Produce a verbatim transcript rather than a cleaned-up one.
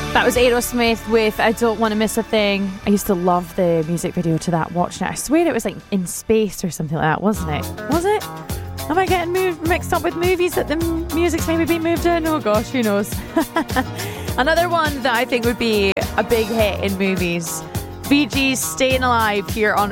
That was Aerosmith with I Don't Want to Miss a Thing. I used to love the music video to that, watching it. I swear it was like in space or something like that, wasn't it? Was it? Am I getting moved, mixed up with movies that the music's maybe been moved in? Oh gosh, who knows? Another one that I think would be a big hit in movies. Bee Gees' Staying Alive here on